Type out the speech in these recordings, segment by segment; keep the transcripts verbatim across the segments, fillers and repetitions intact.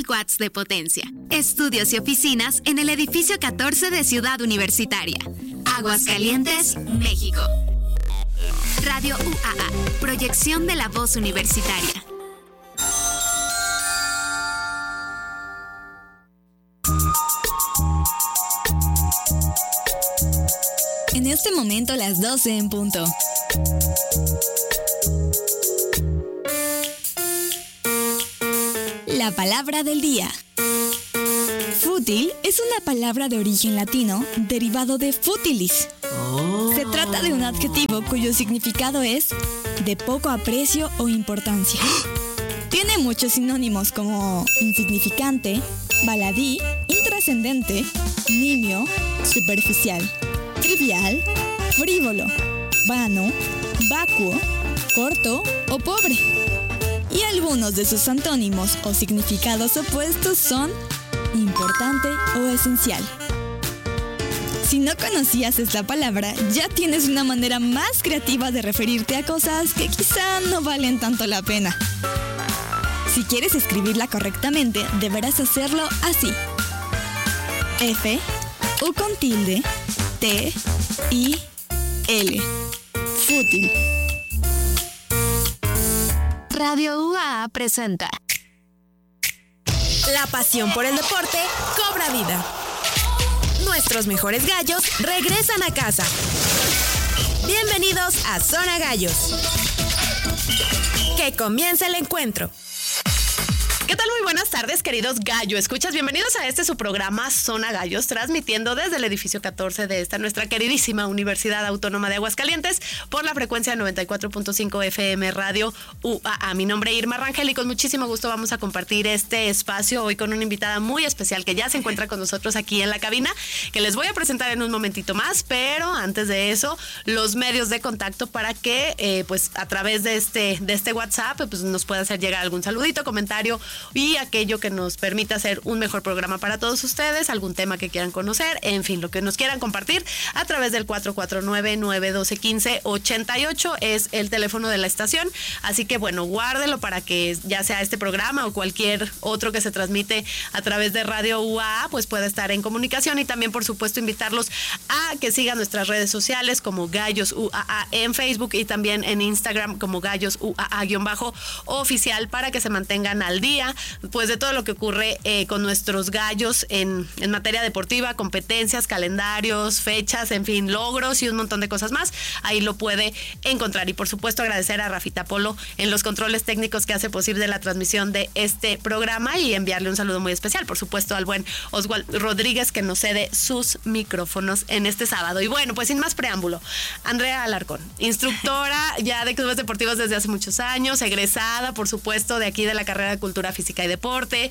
mil watts de potencia. Estudios y oficinas en el edificio catorce de Ciudad Universitaria. Aguascalientes, México. Radio U A A, proyección de la voz universitaria. En este momento las doce en punto. La palabra del día. Fútil es una palabra de origen latino derivado de futilis. Oh. Se trata de un adjetivo cuyo significado es de poco aprecio o importancia. Tiene muchos sinónimos como insignificante, baladí, intrascendente, nimio, superficial, trivial, frívolo, vano, vacuo, corto o pobre. Y algunos de sus antónimos o significados opuestos son importante o esencial. Si no conocías esta palabra, ya tienes una manera más creativa de referirte a cosas que quizá no valen tanto la pena. Si quieres escribirla correctamente, deberás hacerlo así. F, U con tilde, T, I, L. Fútil. Radio U A A presenta. La pasión por el deporte cobra vida. Nuestros mejores gallos regresan a casa. Bienvenidos a Zona Gallos. Que comience el encuentro. ¿Qué tal? Muy buenas tardes, queridos gallo escuchas. Bienvenidos a este su programa Zona Gallos, transmitiendo desde el edificio catorce de esta nuestra queridísima Universidad Autónoma de Aguascalientes por la frecuencia noventa y cuatro punto cinco F M Radio U A A. Mi nombre es Irma Rangel y con muchísimo gusto vamos a compartir este espacio hoy con una invitada muy especial que ya se encuentra con nosotros aquí en la cabina, que les voy a presentar en un momentito más, pero antes de eso, los medios de contacto para que eh, pues a través de este, de este WhatsApp pues nos pueda hacer llegar algún saludito, comentario y aquello que nos permita hacer un mejor programa para todos ustedes, algún tema que quieran conocer, en fin, lo que nos quieran compartir a través del cuatro cuatro nueve, nueve uno dos, uno cinco ocho ocho es el teléfono de la estación, así que bueno, guárdelo para que ya sea este programa o cualquier otro que se transmite a través de Radio U A A, pues pueda estar en comunicación y también por supuesto invitarlos a que sigan nuestras redes sociales como Gallos U A A en Facebook y también en Instagram como Gallos U A A-oficial para que se mantengan al día pues de todo lo que ocurre eh, con nuestros gallos en, en materia deportiva, competencias, calendarios, fechas, en fin, logros y un montón de cosas más. Ahí lo puede encontrar. Y por supuesto agradecer a Rafita Polo en los controles técnicos que hace posible la transmisión de este programa y enviarle un saludo muy especial, por supuesto, al buen Oswald Rodríguez que nos cede sus micrófonos en este sábado. Y bueno, pues sin más preámbulo, Andrea Alarcón, instructora ya de clubes deportivos desde hace muchos años, egresada, por supuesto, de aquí de la carrera de Cultura Física y Deporte,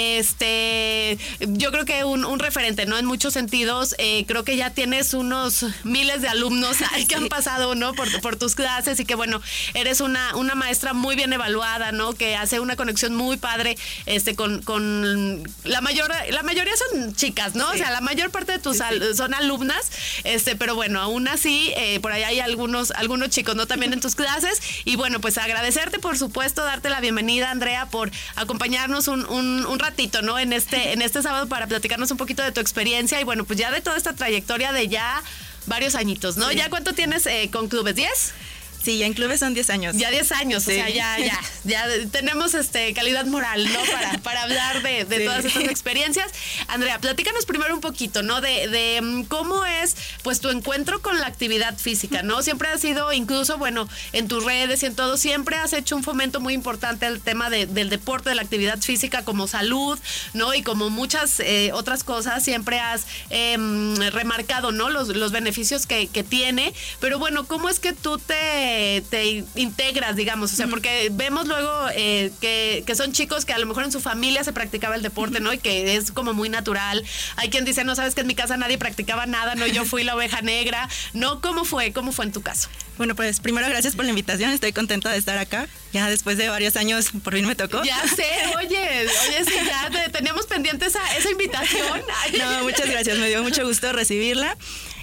este, yo creo que un, un referente, ¿no? En muchos sentidos, eh, creo que ya tienes unos miles de alumnos sí. que han pasado, ¿no? Por, por tus clases y que, bueno, eres una, una maestra muy bien evaluada, ¿no? Que hace una conexión muy padre, este, con, con la mayor, la mayoría son chicas, ¿no? Sí. O sea, la mayor parte de tus sí, al, son alumnas, este, pero bueno, aún así, eh, por ahí hay algunos, algunos chicos, ¿no? También en tus clases y bueno, pues agradecerte, por supuesto, darte la bienvenida, Andrea, por acompañarnos un, un, un ratito, ¿no? En este, en este sábado para platicarnos un poquito de tu experiencia y bueno, pues ya de toda esta trayectoria de ya varios añitos, ¿no? Sí. ¿Ya cuánto tienes eh, con clubes? ¿diez? Sí, ya en clubes son diez años. Ya diez años, sí. O sea, ya, ya, ya tenemos este calidad moral, ¿no? Para, para hablar de, de sí. todas estas experiencias. Andrea, platícanos primero un poquito, ¿no? De, de cómo es, pues, tu encuentro con la actividad física, ¿no? Siempre has sido, incluso, bueno, en tus redes y en todo, siempre has hecho un fomento muy importante al tema de, del deporte, de la actividad física como salud, ¿no? Y como muchas eh, otras cosas, siempre has eh, remarcado, ¿no? Los, los beneficios que, que tiene. Pero bueno, ¿cómo es que tú te te integras, digamos? O sea, porque vemos luego eh, que, que son chicos que a lo mejor en su familia se practicaba el deporte, ¿no? Y que es como muy natural. Hay quien dice, no, sabes que en mi casa nadie practicaba nada, ¿no? Yo fui la oveja negra, ¿no? ¿Cómo fue? ¿Cómo fue en tu caso? Bueno, pues primero gracias por la invitación, estoy contenta de estar acá. Ya después de varios años, por fin me tocó. Ya sé, oye, oye, sí, ya te, teníamos pendiente esa, esa invitación. No, muchas gracias, me dio mucho gusto recibirla.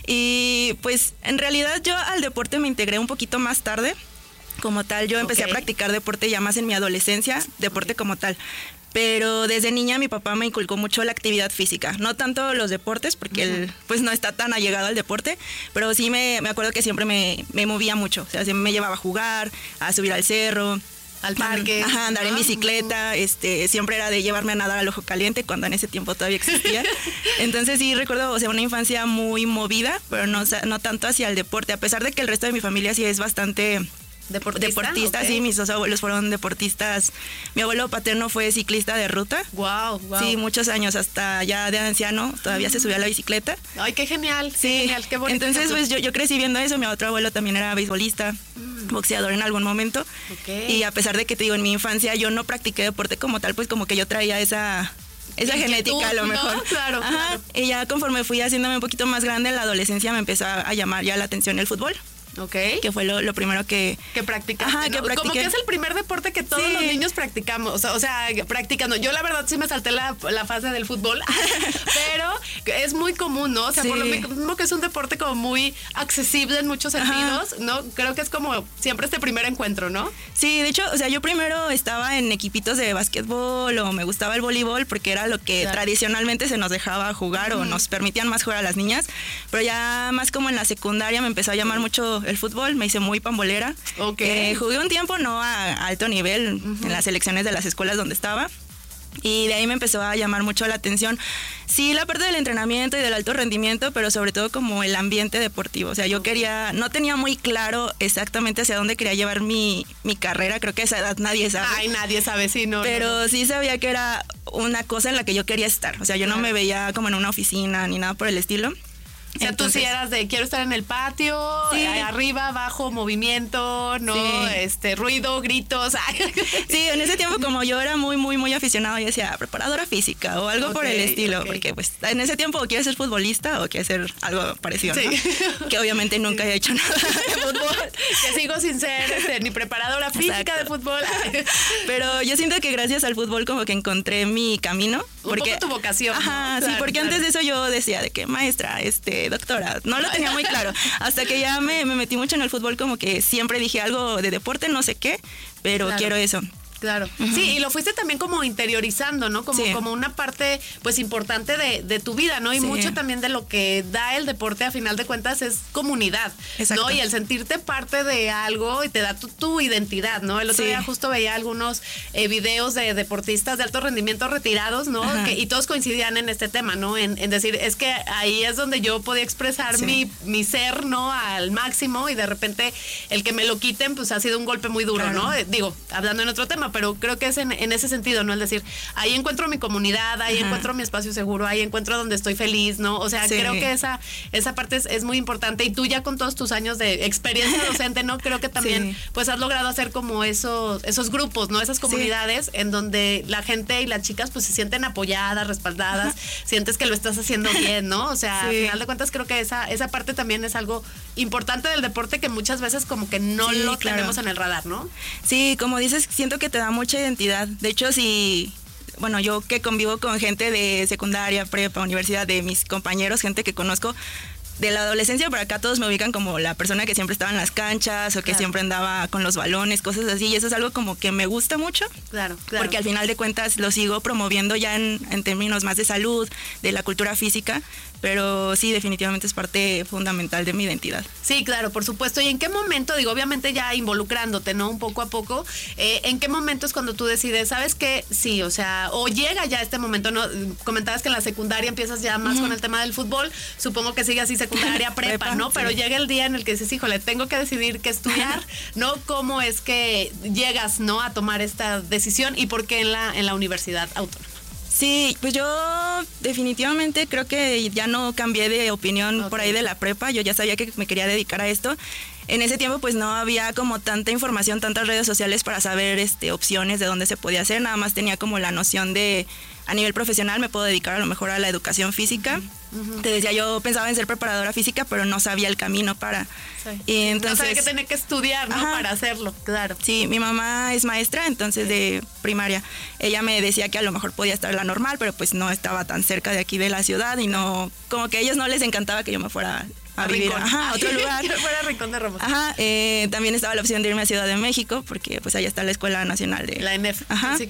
Y pues en realidad yo al deporte me integré un poquito más tarde. Como tal, yo empecé okay. a practicar deporte ya más en mi adolescencia, deporte como tal. pero desde niña mi papá me inculcó mucho la actividad física, no tanto los deportes, porque uh-huh. él pues no está tan allegado al deporte, pero sí me, me acuerdo que siempre me, me movía mucho, o sea, siempre me llevaba a jugar, a subir al cerro, al parque, ajá, andar en bicicleta, este, siempre era de llevarme a nadar al Ojo Caliente cuando en ese tiempo todavía existía. Entonces sí recuerdo, o sea, una infancia muy movida, pero no, no tanto hacia el deporte, a pesar de que el resto de mi familia sí es bastante deportista, deportista okay. Sí, mis dos abuelos fueron deportistas. Mi abuelo paterno fue ciclista de ruta. Wow, wow. Sí, muchos años, hasta ya de anciano, todavía mm. se subía a la bicicleta. Ay, qué genial, sí. Qué genial, qué bonito. Entonces, pues yo, yo crecí viendo eso. Mi otro abuelo también era beisbolista, mm. boxeador en algún momento. Okay. Y a pesar de que te digo, en mi infancia yo no practiqué deporte como tal, pues como que yo traía esa... esa genética a lo mejor. ¿No? Claro, Ajá. claro. Y ya conforme fui haciéndome un poquito más grande en la adolescencia me empezó a llamar ya la atención el fútbol. Okay. Que fue lo, lo primero que... Que practicaste, Ajá, ¿no? que practiqué. Como que es el primer deporte que todos sí. los niños practicamos, o sea, o sea, practicando. Yo la verdad sí me salté la, la fase del fútbol, pero es muy común, ¿no? O sea, sí. por lo mismo que es un deporte como muy accesible en muchos sentidos, Ajá. ¿no? Creo que es como siempre este primer encuentro, ¿no? Sí, de hecho, o sea, yo primero estaba en equipitos de básquetbol o me gustaba el voleibol porque era lo que claro. tradicionalmente se nos dejaba jugar uh-huh. o nos permitían más jugar a las niñas, pero ya más como en la secundaria me empezó a llamar mucho el fútbol, me hice muy pambolera. Okay. Eh, jugué un tiempo, no a, a alto nivel, uh-huh. en las selecciones de las escuelas donde estaba. Y de ahí me empezó a llamar mucho la atención. Sí, la parte del entrenamiento y del alto rendimiento, pero sobre todo como el ambiente deportivo. O sea, yo quería, no tenía muy claro exactamente hacia dónde quería llevar mi, mi carrera. Creo que a esa edad nadie sabe. Ay, nadie sabe, sí, no. Pero no, no. sí sabía que era una cosa en la que yo quería estar. O sea, yo no me veía como en una oficina ni nada por el estilo. O sea, entonces, tú sí eras de quiero estar en el patio, sí. arriba, abajo, movimiento, no, sí. este, ruido, gritos. Sí, en ese tiempo como yo era muy, muy, muy aficionado, yo decía preparadora física o algo okay, por el estilo, okay. porque pues en ese tiempo o quieres ser futbolista o quieres ser algo parecido, sí. ¿no? Que obviamente nunca sí. he hecho nada de fútbol. Que sigo sin ser este, ni preparadora física Exacto. de fútbol. Pero yo siento que gracias al fútbol como que encontré mi camino. Un porque, poco tu vocación. Ajá, ¿no? sí, claro, porque claro. antes de eso yo decía de que maestra, este, doctora, no lo tenía muy claro. Hasta que ya me, me metí mucho en el fútbol, como que siempre dije algo de deporte, no sé qué, pero claro. quiero eso. Claro. Uh-huh. Sí, y lo fuiste también como interiorizando, ¿no? Como, sí. como una parte, pues, importante de, de tu vida, ¿no? Y sí. mucho también de lo que da el deporte, a final de cuentas, es comunidad, Exacto. ¿no? Y el sentirte parte de algo y te da tu, tu identidad, ¿no? El otro sí. día justo veía algunos eh, videos de deportistas de alto rendimiento retirados, ¿no? Que, y todos coincidían en este tema, ¿no? En, en decir, es que ahí es donde yo podía expresar sí. mi, mi ser, ¿no? Al máximo, y de repente el que me lo quiten, pues, ha sido un golpe muy duro, claro. ¿no? Eh, digo, hablando en otro tema, pero creo que es en, en ese sentido, ¿no? Es decir, ahí encuentro mi comunidad, ahí Ajá. encuentro mi espacio seguro, ahí encuentro donde estoy feliz, ¿no? O sea, sí. creo que esa, esa parte es, es muy importante, y tú ya con todos tus años de experiencia docente, ¿no? Creo que también, sí. pues, has logrado hacer como esos, esos grupos, ¿no? Esas comunidades sí. en donde la gente y las chicas, pues, se sienten apoyadas, respaldadas, Ajá. sientes que lo estás haciendo bien, ¿no? O sea, sí. al final de cuentas, creo que esa, esa parte también es algo importante del deporte que muchas veces como que no sí, lo claro. tenemos en el radar, ¿no? Sí, como dices, siento que te da mucha identidad. De hecho, si, bueno, yo que convivo con gente de secundaria, prepa, universidad, de mis compañeros, gente que conozco, de la adolescencia para acá todos me ubican como la persona que siempre estaba en las canchas o que claro. siempre andaba con los balones, cosas así, y eso es algo como que me gusta mucho. Claro, claro. Porque al final de cuentas lo sigo promoviendo ya en, en términos más de salud, de la cultura física, pero sí, definitivamente es parte fundamental de mi identidad. Sí, claro, por supuesto. ¿Y en qué momento, digo, obviamente ya involucrándote, ¿no? Un poco a poco, eh, ¿en qué momento es cuando tú decides, sabes qué? Sí, o sea, o llega ya este momento, ¿no? Comentabas que en la secundaria empiezas ya más uh-huh. con el tema del fútbol, supongo que sigue así secundaria, prepa, prepa ¿no? Sí. Pero llega el día en el que dices, híjole, tengo que decidir qué estudiar, ¿no? ¿Cómo es que llegas, ¿no? A tomar esta decisión, y por qué en la, en la Universidad Autónoma? Sí, pues yo definitivamente creo que ya no cambié de opinión okay. por ahí de la prepa. Yo ya sabía que me quería dedicar a esto. En ese tiempo pues no había como tanta información, tantas redes sociales para saber este, opciones de dónde se podía hacer. Nada más tenía como la noción de a nivel profesional me puedo dedicar a lo mejor a la educación física. Uh-huh. Te decía, yo pensaba en ser preparadora física, pero no sabía el camino para... Sí. Y entonces, no sabía que tenía que estudiar, ¿no? Ajá. Para hacerlo, claro. Sí, mi mamá es maestra, entonces sí. de primaria. Ella me decía que a lo mejor podía estar la normal, pero pues no estaba tan cerca de aquí de la ciudad y no... Como que a ellos no les encantaba que yo me fuera... a vivir Ajá, a otro lugar. Que fuera Rincón de Romos. Ajá, eh, también estaba la opción de irme a Ciudad de México, porque pues allá está la Escuela Nacional de... La E N E F. Ajá. Sí, claro.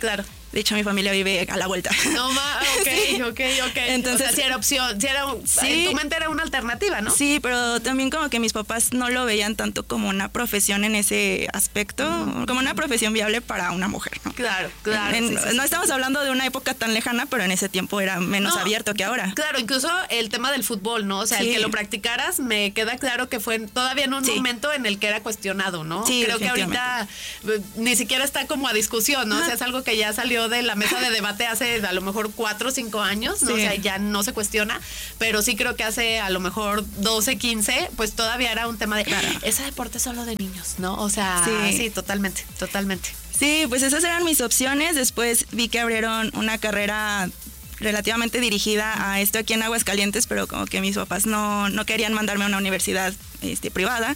De hecho, mi familia vive a la vuelta. No más, ok, sí. ok, ok. Entonces, o sea, si era opción, si era, sí. en tu mente era una alternativa, ¿no? Sí, pero también como que mis papás no lo veían tanto como una profesión en ese aspecto, uh-huh. como una profesión viable para una mujer, ¿no? Claro, claro. En, sí, sí, no sí. estamos hablando de una época tan lejana, pero en ese tiempo era menos no, abierto que ahora. Claro, incluso el tema del fútbol, ¿no? O sea, sí. el que lo practicaras, me queda claro que fue todavía en un sí. momento en el que era cuestionado, ¿no? Sí, creo que ahorita ni siquiera está como a discusión, ¿no? Ajá. O sea, es algo que ya salió de la mesa de debate hace a lo mejor cuatro o cinco años, ¿no? Sí. O sea, ya no se cuestiona, pero sí creo que hace a lo mejor doce, quince, pues todavía era un tema de, claro. ese deporte es solo de niños, ¿no? O sea, sí, sí totalmente, totalmente. Sí, pues esas eran mis opciones. Después vi que abrieron una carrera relativamente dirigida a esto aquí en Aguascalientes, pero como que mis papás no, no querían mandarme a una universidad este, privada.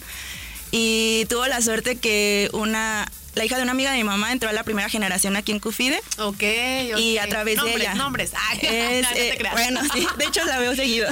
Y tuvo la suerte que una... la hija de una amiga de mi mamá entró a la primera generación aquí en CUFIDE. Ok, ok. Y a través nombres, de ella. Nombres, Ay, es, no, no te creas. Bueno, sí, de hecho la veo seguido.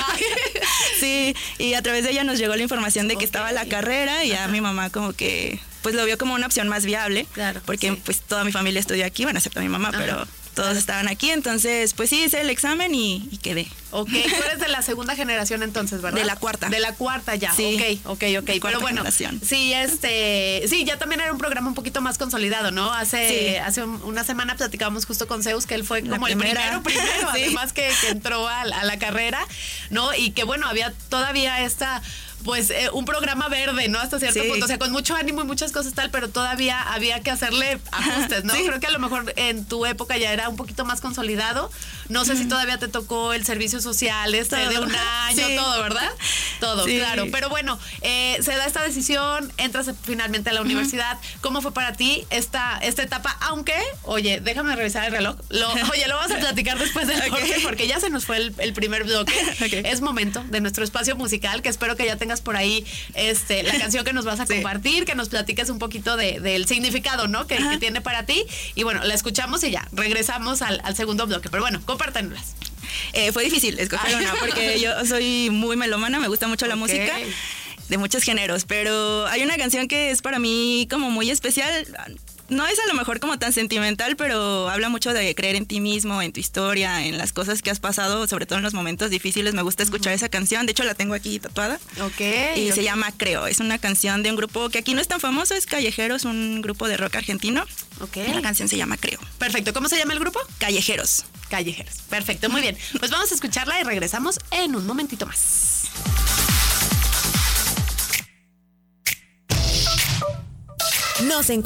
Sí, y a través de ella nos llegó la información de que okay. estaba la carrera y ya mi mamá como que pues lo vio como una opción más viable. Claro. Porque sí. pues toda mi familia estudió aquí, bueno, excepto mi mamá, Ajá. pero todos claro. estaban aquí, entonces pues sí, hice el examen y, y quedé. Ok, tú eres de la segunda generación entonces, ¿verdad? De la cuarta. De la cuarta ya, sí. ok, ok, ok. Pero bueno, generación. sí, este, sí, ya también era un programa un poquito más consolidado, ¿no? Hace, sí. hace un, una semana platicábamos justo con Zeus que él fue como el primero, primero, sí. además que, que entró a, a la carrera, ¿no? Y que bueno, había todavía esta... pues eh, un programa verde, ¿no? Hasta cierto sí. punto, o sea, con mucho ánimo y muchas cosas tal, pero todavía había que hacerle ajustes, ¿no? Sí. Creo que a lo mejor en tu época ya era un poquito más consolidado. No sé mm. si todavía te tocó el servicio social este todo. de un año, sí. todo, ¿verdad? Todo, sí. claro. Pero bueno, eh, se da esta decisión, entras finalmente a la universidad. Mm. ¿Cómo fue para ti esta, esta etapa? Aunque, oye, déjame revisar el reloj. Lo, oye, lo vamos a platicar después del okay. corte, porque ya se nos fue el, el primer bloque. Okay. Es momento de nuestro espacio musical, que espero que ya tengas por ahí este, la canción que nos vas a sí. compartir, que nos platiques un poquito de, del significado, ¿no? Que, que tiene para ti. Y bueno, la escuchamos y ya, regresamos al, al segundo bloque. Pero bueno, compártanlas. Eh, fue difícil escoger una, porque yo soy muy melómana, me gusta mucho la okay. música de muchos géneros, pero hay una canción que es para mí como muy especial. No es a lo mejor como tan sentimental, pero habla mucho de creer en ti mismo, en tu historia, en las cosas que has pasado, sobre todo en los momentos difíciles. Me gusta escuchar uh-huh. esa canción. De hecho, la tengo aquí tatuada. Ok. Y okay. se llama Creo. Es una canción de un grupo que aquí no es tan famoso, es Callejeros, un grupo de rock argentino. Ok. Y la canción se llama Creo. Perfecto. ¿Cómo se llama el grupo? Callejeros. Callejeros. Perfecto. Muy bien. Pues vamos a escucharla y regresamos en un momentito más. Nos encontramos